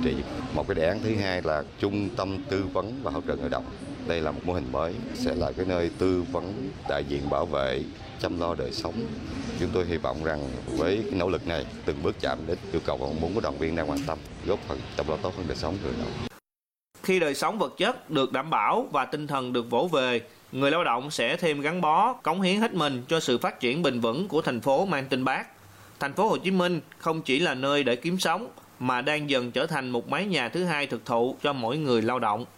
trì. Một cái đề án thứ hai là trung tâm tư vấn và hỗ trợ người lao động. Đây là một mô hình mới, sẽ là cái nơi tư vấn, đại diện bảo vệ, chăm lo đời sống. Chúng tôi hy vọng rằng với cái nỗ lực này, từng bước chạm đến yêu cầu và mong muốn của đoàn viên đang quan tâm, góp phần chăm lo tốt hơn đời sống người lao động. Khi đời sống vật chất được đảm bảo và tinh thần được vỗ về, người lao động sẽ thêm gắn bó, cống hiến hết mình cho sự phát triển bền vững của thành phố mang tên Bác. Thành phố Hồ Chí Minh không chỉ là nơi để kiếm sống, mà đang dần trở thành một mái nhà thứ hai thực thụ cho mỗi người lao động.